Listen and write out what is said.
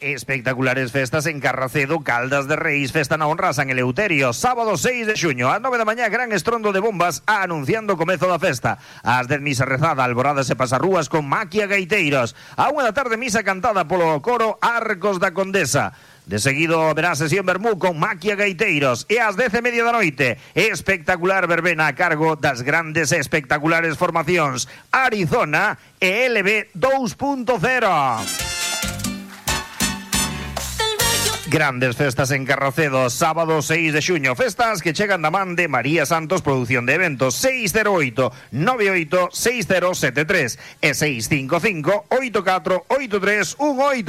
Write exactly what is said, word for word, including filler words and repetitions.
espectaculares festas en Carracedo, Caldas de Reis, festa na honra a San Eleuterio, sábado seis de xuño, ás nove da mañá, gran estrondo de bombas anunciando o comezo da festa. Ás dez misa rezada, alboradas e pasarrúas con maquia gaiteiros. A unha da tarde misa cantada polo coro Arcos da Condesa. De seguido verá sesión vermú con maquia gaiteiros e ás dez e media da noite espectacular verbena a cargo das grandes e espectaculares formacións Arizona e L B dos punto cero. Grandes festas en Carracedo, sábado seis de xuño. Festas que chegan da man de María Santos Producción de Eventos. seis cero oito, nove oito, seis cero sete tres e seis cinco cinco, oito catro, oito tres un oito.